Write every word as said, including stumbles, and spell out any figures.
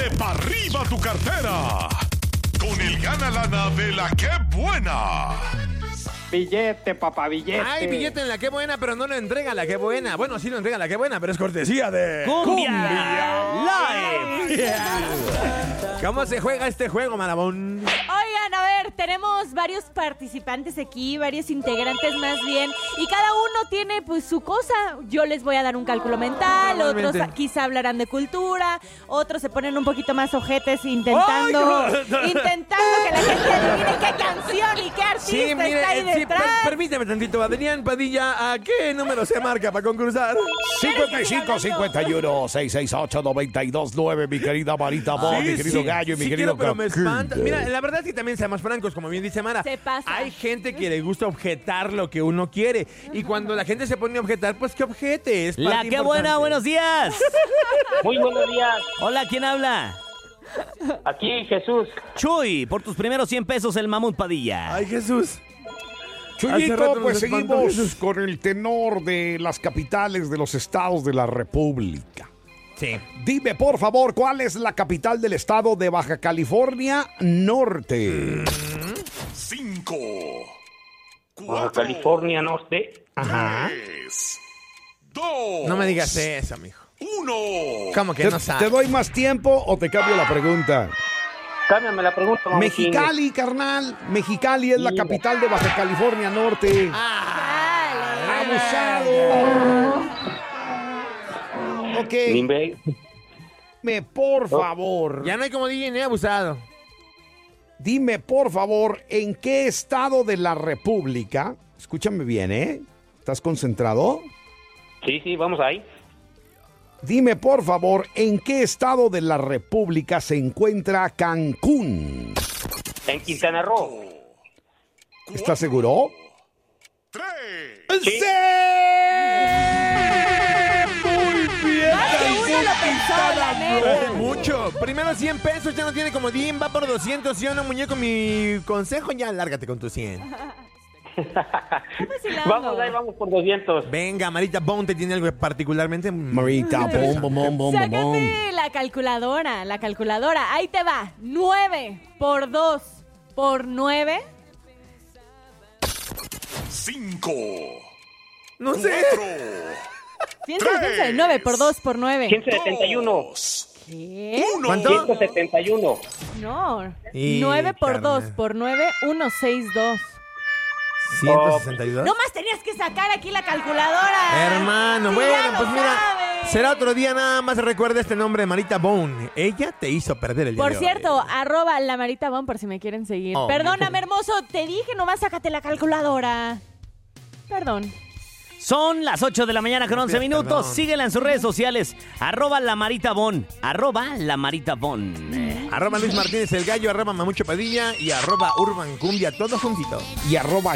Dale pa' arriba tu cartera con el gana lana de la que buena. Billete, papá, billete. Hay billete en la que buena, pero no lo entrega la que buena. Bueno, sí lo entrega la que buena, pero es cortesía de Cumbia, Cumbia Live. Yeah. ¿Cómo se juega este juego, Malabón? Oigan, a ver, tenemos varios participantes aquí, varios integrantes más bien, y cada uno tiene pues su cosa. Yo les voy a dar un cálculo mental, otros quizá hablarán de cultura, otros se ponen un poquito más ojetes intentando, Ay, intentando que la gente adivine qué canción y qué artista Sí, mire, está ahí eh, sí, detrás. per- permíteme tantito, Adrián Padilla, ¿a qué número se marca para concursar? cincuenta y cinco, cincuenta y uno, seiscientos sesenta y ocho, noventa y dos, nueve, mi querida Marita Bon, Sí, mi querido sí, Gallo y mi sí querido quiero, pero me Cancún. espanta. Mira, la verdad es que también seamos francos, como bien dice Mara. Se pasa. Hay gente que le gusta objetar lo que uno quiere. Y cuando la gente se pone a objetar, pues que objete. Es La parte que buena, importante. buenos días. Muy buenos días. Hola, ¿quién habla? Aquí Jesús. Chuy, por tus primeros cien pesos el Mamut Padilla. Ay, Jesús. Hace Chuyito, rato pues nos espantó seguimos Jesús. con el tenor de las capitales de los estados de la República. Sí. Dime, por favor, ¿cuál es la capital del estado de Baja California Norte? Cinco. Baja Cuatro. California Norte. Ajá. Tres. Dos. No me digas eso, mijo. Uno. ¿Cómo que ¿Te, no sabes? te doy más tiempo o te cambio la pregunta? Cámbiame la pregunta, Mamuchín. Mexicali, carnal. Mexicali es la capital de Baja California Norte. Ah, ¡Abusado! Ok, Dime. dime por favor, Ya no hay como D J ni abusado. dime por favor, ¿en qué estado de la República? Escúchame bien, ¿eh? ¿Estás concentrado? Sí, sí, vamos ahí. Dime por favor, ¿en qué estado de la República se encuentra Cancún? En Quintana Roo. ¿Estás seguro? Tres. Sí. Muy bien. Más de uno lo pensó, la neta. Eh, mucho. Primero cien pesos, ya no tiene como D J, va por doscientos. ¿Sí o no, muñeco? Mi consejo, ya lárgate con tu cien. Vacilando. Vamos ahí, vamos por doscientos. Venga, Marita Bon, ¿te tiene algo particularmente? Marita, bom, bom, bom, bom, bom. Sácate la calculadora, la calculadora. Ahí te va. nueve por dos por nueve. Cinco. No sé. Cuatro. Piensa, piensa. nueve por dos por nueve. ciento setenta y uno. Dos. ¿Qué? Uno. ¿Cuánto? ciento setenta y uno. No. Y, nueve por carnal. dos por nueve, ciento sesenta y dos. ¿ciento sesenta y dos? No más tenías que sacar aquí la calculadora. Hermano, Sí, bueno, ya lo pues mira, sabes. será otro día, nada más recuerda este nombre de Marita Bone. Ella te hizo perder el día Por de hoy. cierto, arroba la Marita Bon por si me quieren seguir. Oh, Perdóname, hermoso, te dije nomás sácate la calculadora. Perdón. Son las ocho de la mañana con No once pidas minutos. perdón. Síguela en sus redes sociales. Arroba la Marita Bon. Arroba la Marita Bon. Eh, Arroba Luis Martínez el Gallo, arroba Mamucho Padilla y arroba Urban Cumbia, todo juntito. Y arroba